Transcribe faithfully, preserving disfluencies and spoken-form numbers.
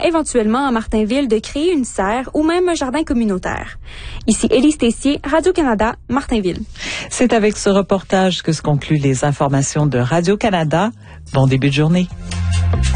éventuellement à Martinville de créer une serre ou même un jardin communautaire. Ici Élise Tessier, Radio-Canada, Martinville. C'est avec ce reportage que se concluent les informations de Radio-Canada. Bon début de journée.